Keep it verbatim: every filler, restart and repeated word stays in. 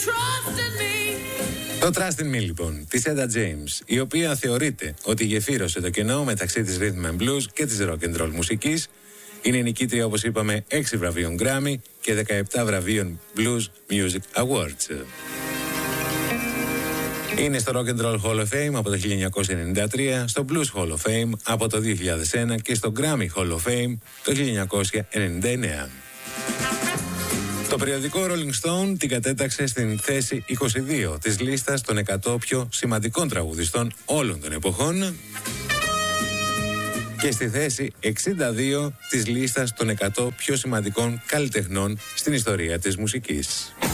Το Trust in Me λοιπόν, της Etta James, η οποία θεωρείται ότι γεφύρωσε το κενό μεταξύ της Rhythm and Blues και της Rock and Roll μουσικής. Είναι νικήτρια, όπως είπαμε, έξι βραβείων Grammy και δεκαεπτά βραβείων Blues Music Awards. Είναι στο Rock and Roll Hall of Fame από το χίλια εννιακόσια ενενήντα τρία, στο Blues Hall of Fame από το δύο χιλιάδες ένα και στο Grammy Hall of Fame το χίλια εννιακόσια ενενήντα εννέα. Το περιοδικό Rolling Stone την κατέταξε στην θέση είκοσι δύο της λίστας των εκατό πιο σημαντικών τραγουδιστών όλων των εποχών και στη θέση εξήντα δύο της λίστας των εκατό πιο σημαντικών καλλιτεχνών στην ιστορία της μουσικής.